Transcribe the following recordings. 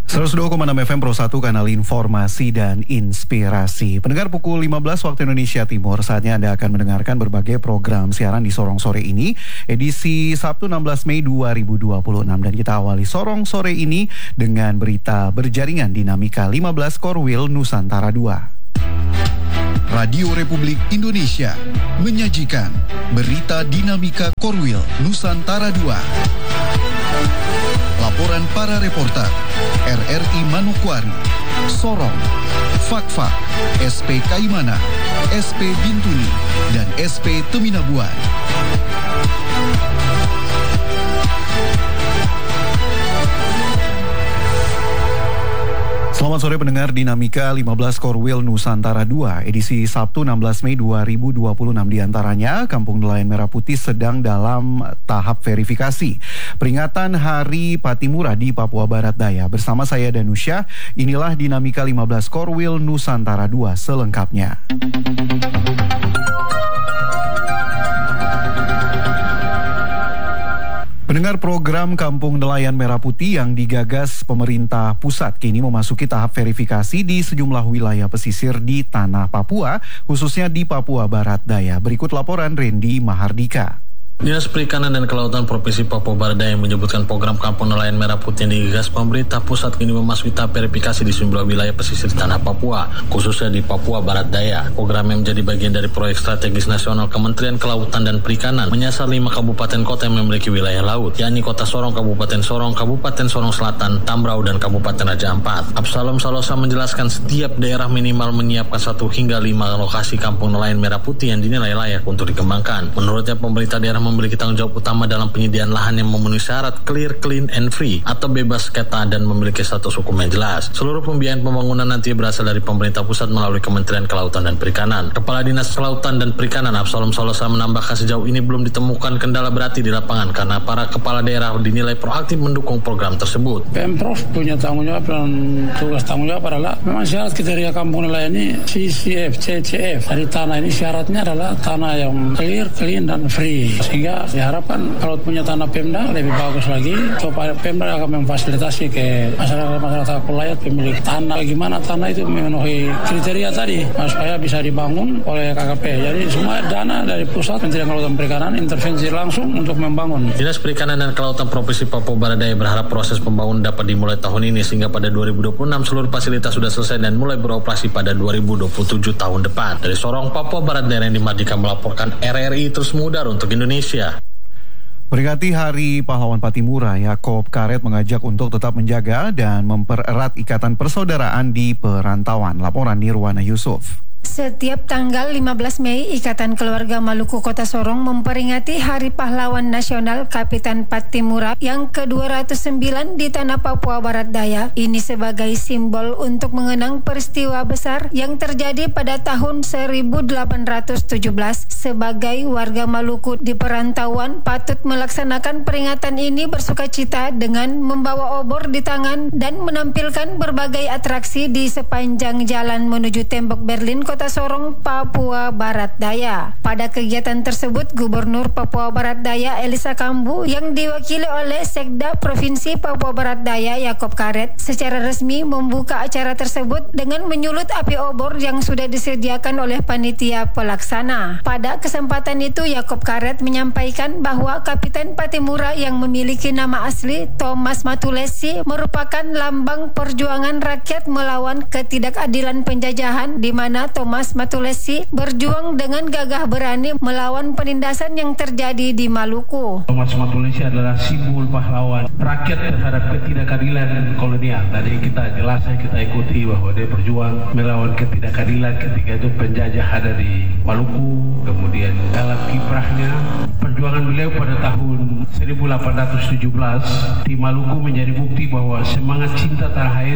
102,6 FM Pro 1 kanal informasi dan inspirasi. Pendengar pukul 15 waktu Indonesia Timur, saatnya Anda akan mendengarkan berbagai program siaran di Sorong Sore ini, edisi Sabtu 16 Mei 2026. Dan kita awali Sorong Sore ini dengan berita berjaringan dinamika 15 Korwil Nusantara 2. Radio Republik Indonesia menyajikan berita dinamika Korwil Nusantara 2. Laporan para reporter RRI Manokwari, Sorong, Fakfak, SP Kaimana, SP Bintuni, dan SP Teminabuan. Selamat sore pendengar dinamika 15 Korwil Nusantara 2 edisi Sabtu 16 Mei 2026. Diantaranya Kampung Nelayan Merah Putih sedang dalam tahap verifikasi. Peringatan Hari Patimura di Papua Barat Daya. Bersama saya Danusya, inilah dinamika 15 Korwil Nusantara 2 selengkapnya. Pendengar, program Kampung Nelayan Merah Putih yang digagas pemerintah pusat kini memasuki tahap verifikasi di sejumlah wilayah pesisir di tanah Papua, khususnya di Papua Barat Daya. Berikut laporan Randy Mahardika. Dinas Perikanan dan Kelautan Provinsi Papua Barat Daya menyebutkan program Kampung Nelayan Merah Putih yang digagas pemerintah pusat kini memasuki tahap verifikasi di sejumlah wilayah pesisir tanah Papua, khususnya di Papua Barat Daya. Program yang menjadi bagian dari proyek strategis nasional Kementerian Kelautan dan Perikanan menyasar 5 kabupaten kota yang memiliki wilayah laut, yakni Kota Sorong, Kabupaten Sorong Selatan, Tambrau, dan Kabupaten Raja Ampat. Absalom Salosa menjelaskan setiap daerah minimal menyiapkan 1 hingga 5 lokasi Kampung Nelayan Merah Putih yang dinilai layak untuk dikembangkan. Menurutnya, pemerintah daerah memiliki tanggung jawab utama dalam penyediaan lahan yang memenuhi syarat clear, clean, and free atau bebas sengketa dan memiliki status hukum yang jelas. Seluruh pembiayaan pembangunan nanti berasal dari pemerintah pusat melalui Kementerian Kelautan dan Perikanan. Kepala Dinas Kelautan dan Perikanan Absalom Salosa menambahkan sejauh ini belum ditemukan kendala berarti di lapangan karena para kepala daerah dinilai proaktif mendukung program tersebut. Pemprov punya tanggung jawab dan tugas tanggung jawab adalah memang syarat kriteria kampung nelayan ini CCF, CCF. Dari tanah ini syaratnya adalah tanah yang clear, clean, dan free. Sehingga diharapkan kalau punya tanah Pemda lebih bagus lagi. Supaya Pemda akan memfasilitasi ke masyarakat nelayan pemilik tanah. Bagaimana tanah itu memenuhi kriteria tadi supaya bisa dibangun oleh KKP. Jadi semua dana dari pusat Kementerian Kelautan Perikanan intervensi langsung untuk membangun. Dinas Perikanan dan Kelautan Provinsi Papua Barat Daya berharap proses pembangunan dapat dimulai tahun ini sehingga pada 2026 seluruh fasilitas sudah selesai dan mulai beroperasi pada 2027 tahun depan. Dari Sorong, Papua Barat Daya yang Mahardika melaporkan RRI terus mengudara untuk Indonesia. Peringati Hari Pahlawan Patimura, Yakob Karet mengajak untuk tetap menjaga dan mempererat ikatan persaudaraan di perantauan. Laporan Nirwana Yusuf. Setiap tanggal 15 Mei, Ikatan Keluarga Maluku Kota Sorong memperingati Hari Pahlawan Nasional Kapitan Patimura yang ke-209 di tanah Papua Barat Daya. Ini sebagai simbol untuk mengenang peristiwa besar yang terjadi pada tahun 1817. Sebagai warga Maluku di perantauan, patut melaksanakan peringatan ini bersukacita dengan membawa obor di tangan dan menampilkan berbagai atraksi di sepanjang jalan menuju tembok Berlin Kota Sorong, Papua Barat Daya. Pada kegiatan tersebut, Gubernur Papua Barat Daya Elisa Kambu yang diwakili oleh Sekda Provinsi Papua Barat Daya Yakob Karet secara resmi membuka acara tersebut dengan menyulut api obor yang sudah disediakan oleh panitia pelaksana. Pada kesempatan itu, Yakob Karet menyampaikan bahwa Kapitan Patimura yang memiliki nama asli Thomas Matulesi merupakan lambang perjuangan rakyat melawan ketidakadilan penjajahan, di mana Thomas Matulesi berjuang dengan gagah berani melawan penindasan yang terjadi di Maluku. Thomas Matulesi adalah simbol pahlawan rakyat terhadap ketidakadilan kolonial. Tadi kita ikuti bahwa dia berjuang melawan ketidakadilan ketika itu penjajah ada di Maluku. Kemudian dalam kiprahnya, perjuangan beliau pada tahun 1817 di Maluku menjadi bukti bahwa semangat cinta tanah air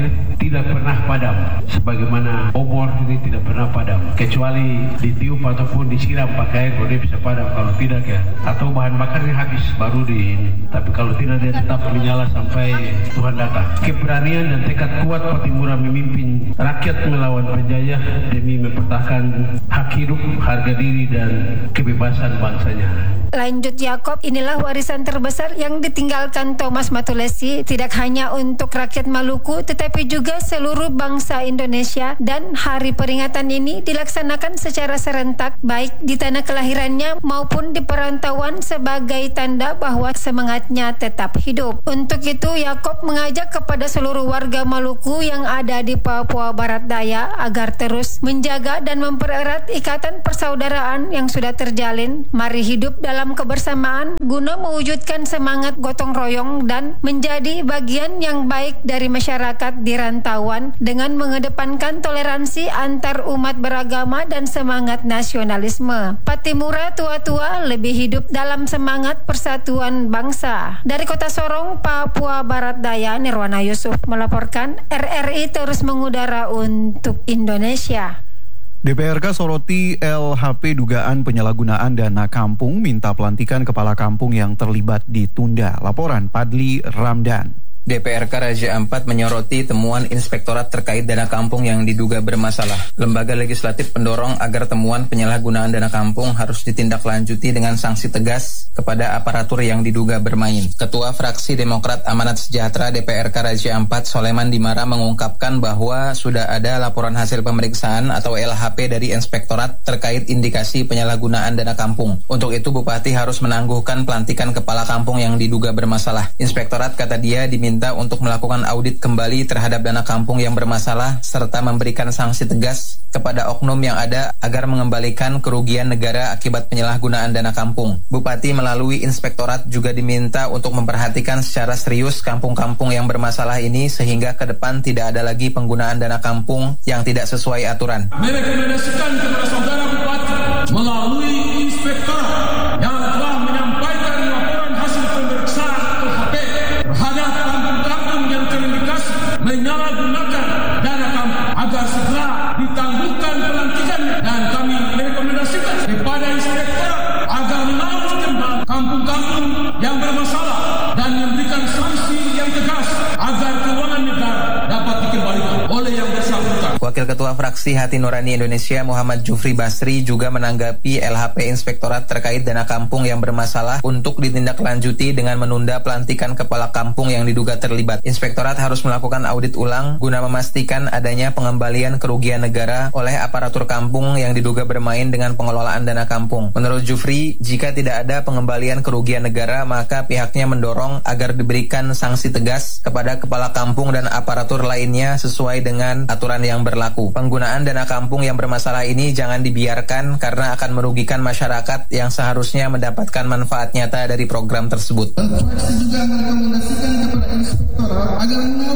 tidak pernah padam. Sebagaimana obor ini tidak pernah padam. Kecuali ditiup ataupun disiram pakai air baru dia bisa padam. Kalau tidak ya, atau bahan bakarnya habis baru tapi kalau tidak dia tetap menyala sampai Tuhan datang. Keberanian dan tekad kuat Pattimura memimpin rakyat melawan penjajah demi mempertahankan hak hidup, harga diri dan kebebasan bangsanya. Lanjut Yakob, inilah warisan terbesar yang ditinggalkan Thomas Matulesi tidak hanya untuk rakyat Maluku tetapi juga seluruh bangsa Indonesia, dan hari peringatan ini dilaksanakan secara serentak baik di tanah kelahirannya maupun di perantauan sebagai tanda bahwa semangatnya tetap hidup. Untuk itu Yakob mengajak kepada seluruh warga Maluku yang ada di Papua Barat Daya agar terus menjaga dan mempererat ikatan persaudaraan yang sudah terjalin. Mari hidup dalam kebersamaan guna mewujudkan semangat gotong royong dan menjadi bagian yang baik dari masyarakat di rantauan dengan mengedepankan toleransi antar umat beragama dan semangat nasionalisme. Pattimura tua-tua lebih hidup dalam semangat persatuan bangsa. Dari Kota Sorong, Papua Barat Daya, Nirwana Yusuf melaporkan. RRI terus mengudara untuk Indonesia. DPRK soroti LHP dugaan penyalahgunaan dana kampung, minta pelantikan kepala kampung yang terlibat ditunda. Laporan Padli Ramdan. DPRK Raja Ampat menyoroti temuan inspektorat terkait dana kampung yang diduga bermasalah. Lembaga legislatif mendorong agar temuan penyalahgunaan dana kampung harus ditindaklanjuti dengan sanksi tegas kepada aparatur yang diduga bermain. Ketua Fraksi Demokrat Amanat Sejahtera DPRK Raja Ampat, Soleman Dimara, mengungkapkan bahwa sudah ada laporan hasil pemeriksaan atau LHP dari inspektorat terkait indikasi penyalahgunaan dana kampung. Untuk itu Bupati harus menangguhkan pelantikan kepala kampung yang diduga bermasalah. Inspektorat, kata dia, diminta untuk melakukan audit kembali terhadap dana kampung yang bermasalah serta memberikan sanksi tegas kepada oknum yang ada agar mengembalikan kerugian negara akibat penyalahgunaan dana kampung. Bupati melalui inspektorat juga diminta untuk memperhatikan secara serius kampung-kampung yang bermasalah ini sehingga ke depan tidak ada lagi penggunaan dana kampung yang tidak sesuai aturan. Merekomendasikan kepada saudara Bupati melalui inspektorat yang telah menyampaikan laporan hasil pemeriksaan LHP terhadap kampung-kampung yang terindikasi menyalahgunakan dana kampung agar segera ditangguhkan pelantikannya, dan kami merekomendasikan kepada inspektorat agar mengawal kembali kampung-kampung yang bermasalah dan memberikan sanksi yang tegas agar keuangan negara dapat dikembalikan oleh yang bersangkutan. Wakil Ketua Fraksi Hati Nurani Indonesia Muhammad Jufri Basri juga menanggapi LHP Inspektorat terkait dana kampung yang bermasalah untuk ditindaklanjuti dengan menunda pelantikan kepala kampung yang diduga terlibat. Inspektorat harus melakukan audit ulang guna memastikan adanya pengembalian kerugian negara oleh aparatur kampung yang diduga bermain dengan pengelolaan dana kampung. Menurut Jufri, jika tidak ada pengembalian kerugian negara, maka pihaknya mendorong agar diberikan sanksi tegas kepada kepala kampung dan aparatur lainnya sesuai dengan aturan yang berlaku. Penggunaan dana kampung yang bermasalah ini jangan dibiarkan karena akan merugikan masyarakat yang seharusnya mendapatkan manfaat nyata dari program tersebut. Fraksi juga merekomendasikan kepada inspektorat agar